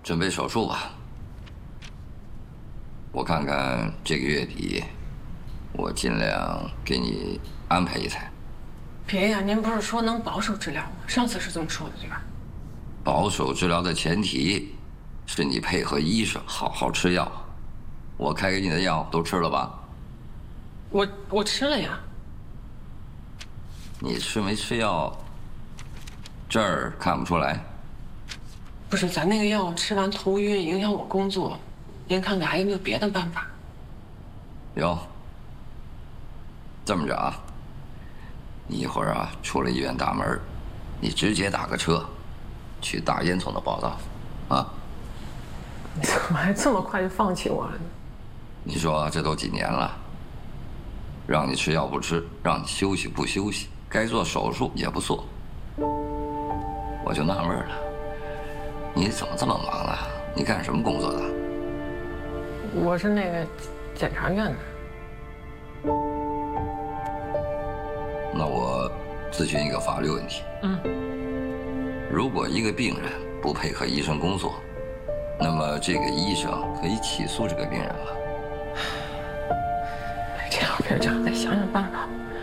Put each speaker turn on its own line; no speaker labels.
准备手术吧。我看看这个月底，我尽量给你安排一台。
别呀，您不是说能保守治疗吗？上次是这么说的，对吧？
保守治疗的前提是你配合医生，好好吃药。我开给你的药都吃了吧？
我吃了呀。
你吃没吃药？这儿看不出来。
不是，咱那个药吃完头晕，影响我工作，您看看还有没有别的办法？
有。这么着啊，你一会儿啊出了医院大门，你直接打个车，去大烟囱的报道，啊。
你怎么还这么快就放弃我了呢？
你说这都几年了，让你吃药不吃，让你休息不休息，该做手术也不做，我就纳闷了，你怎么这么忙啊？你干什么工作的？
我是那个检察院的。
那我咨询一个法律问题。如果一个病人不配合医生工作，那么这个医生可以起诉这个病人吗？
这样，院长，再想想办法。